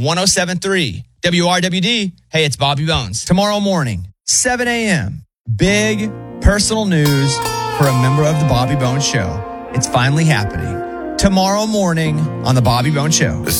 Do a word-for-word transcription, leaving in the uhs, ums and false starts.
one oh seven point three W R W D. Hey, it's Bobby Bones. Tomorrow morning, seven a.m., big personal news for a member of the Bobby Bones Show. It's finally happening. Tomorrow morning on the Bobby Bones Show.